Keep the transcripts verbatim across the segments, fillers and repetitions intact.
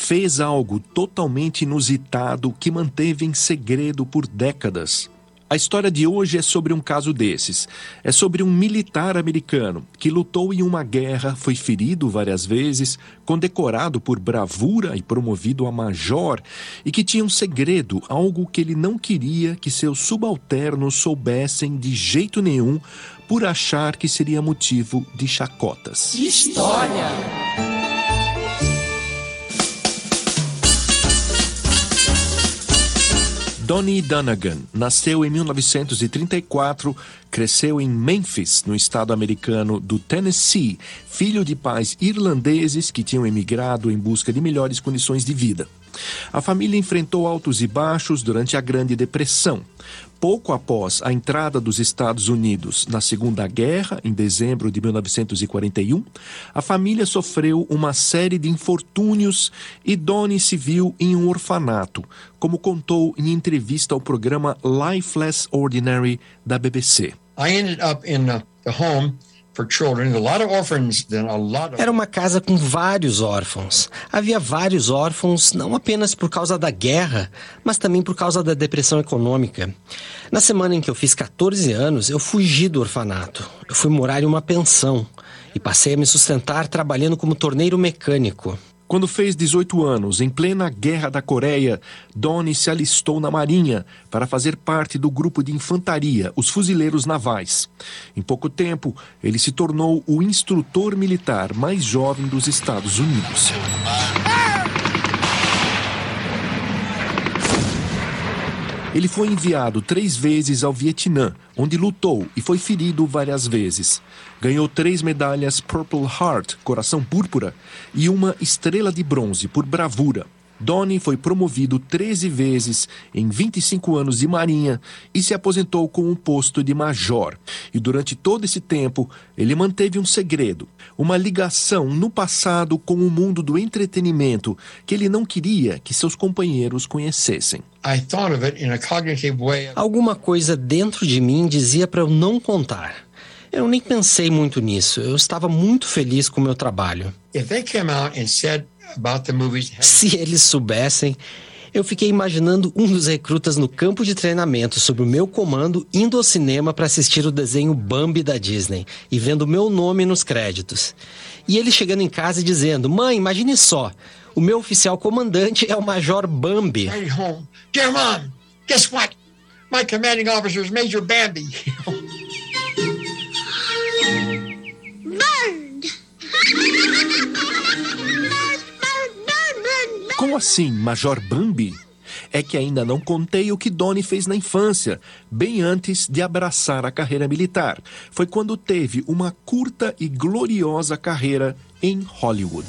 fez algo totalmente inusitado que manteve em segredo por décadas. A história de hoje é sobre um caso desses. É sobre um militar americano que lutou em uma guerra, foi ferido várias vezes, condecorado por bravura e promovido a major, e que tinha um segredo, algo que ele não queria que seus subalternos soubessem de jeito nenhum, por achar que seria motivo de chacotas. História! Donnie Dunagan nasceu em mil novecentos e trinta e quatro, cresceu em Memphis, no estado americano do Tennessee, filho de pais irlandeses que tinham emigrado em busca de melhores condições de vida. A família enfrentou altos e baixos durante a Grande Depressão. Pouco após a entrada dos Estados Unidos na Segunda Guerra, em dezembro de mil novecentos e quarenta e um, a família sofreu uma série de infortúnios e Donnie se viu em um orfanato, como contou em entrevista ao programa Life Less Ordinary da B B C. I ended up in a, a home for children, a lot of orphans, then a lot of... Era uma casa com vários órfãos. Havia vários órfãos, não apenas por causa da guerra, mas também por causa da depressão econômica. Na semana em que eu fiz catorze anos, eu fugi do orfanato. Eu fui morar em uma pensão e passei a me sustentar trabalhando como torneiro mecânico. Quando fez dezoito anos, em plena Guerra da Coreia, Donnie se alistou na Marinha para fazer parte do grupo de infantaria, os fuzileiros navais. Em pouco tempo, ele se tornou o instrutor militar mais jovem dos Estados Unidos. Ele foi enviado três vezes ao Vietnã, onde lutou e foi ferido várias vezes. Ganhou três medalhas Purple Heart, coração púrpura, e uma estrela de bronze por bravura. Donnie foi promovido treze vezes em vinte e cinco anos de marinha e se aposentou com um posto de major. E durante todo esse tempo, ele manteve um segredo, uma ligação no passado com o mundo do entretenimento que ele não queria que seus companheiros conhecessem. I thought of it in a cognitive way. Alguma coisa dentro de mim dizia para eu não contar. Eu nem pensei muito nisso. Eu estava muito feliz com o meu trabalho. If they came out and said about the movies... Se eles soubessem, eu fiquei imaginando um dos recrutas no campo de treinamento sob o meu comando indo ao cinema para assistir o desenho Bambi da Disney e vendo meu nome nos créditos. E ele chegando em casa e dizendo: "Mãe, imagine só, o meu oficial comandante é o Major Bambi." Right home. Dear Mom, guess what? My commanding officer is Major Bambi. Como assim, Major Bambi? É que ainda não contei o que Donnie fez na infância, bem antes de abraçar a carreira militar. Foi quando teve uma curta e gloriosa carreira em Hollywood.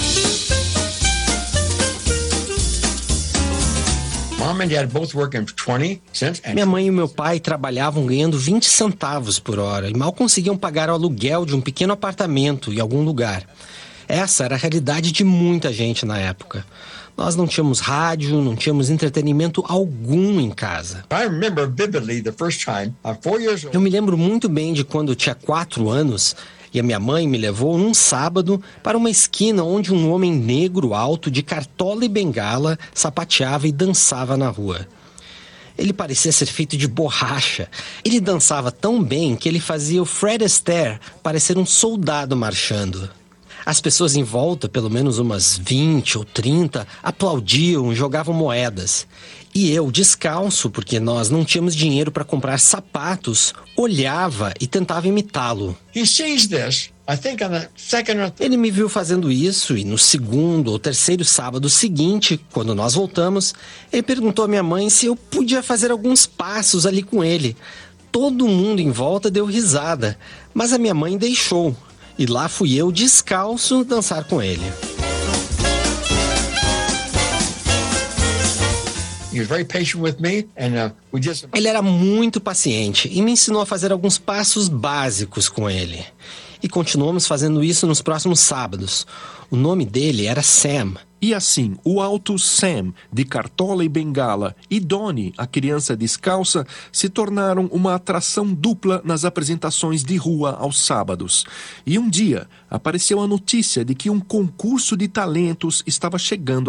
Mom and Dad both working twenty cents. Minha mãe e meu pai trabalhavam ganhando vinte centavos por hora e mal conseguiam pagar o aluguel de um pequeno apartamento em algum lugar. Essa era a realidade de muita gente na época. Nós não tínhamos rádio, não tínhamos entretenimento algum em casa. I remember vividly the first time, I'm four years old. Eu me lembro muito bem de quando eu tinha quatro anos e a minha mãe me levou num sábado para uma esquina onde um homem negro alto de cartola e bengala sapateava e dançava na rua. Ele parecia ser feito de borracha. Ele dançava tão bem que ele fazia o Fred Astaire parecer um soldado marchando. As pessoas em volta, pelo menos umas vinte ou trinta, aplaudiam e jogavam moedas. E eu, descalço, porque nós não tínhamos dinheiro para comprar sapatos, olhava e tentava imitá-lo. He sees this, I think on the second or third. Ele me viu fazendo isso e no segundo ou terceiro sábado seguinte, quando nós voltamos, ele perguntou à minha mãe se eu podia fazer alguns passos ali com ele. Todo mundo em volta deu risada, mas a minha mãe deixou. E lá fui eu, descalço, dançar com ele. Ele era muito paciente e me ensinou a fazer alguns passos básicos com ele. E continuamos fazendo isso nos próximos sábados. O nome dele era Sam. E assim, o alto Sam, de cartola e bengala, e Donnie, a criança descalça, se tornaram uma atração dupla nas apresentações de rua aos sábados. E um dia, apareceu a notícia de que um concurso de talentos estava chegando